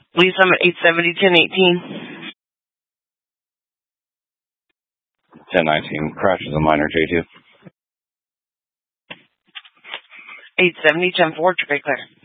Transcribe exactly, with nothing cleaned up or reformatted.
Lisa, I'm at eight seventy, ten eighteen. ten nineteen, crashes a minor J two. eight seventy, ten four, traffic clear.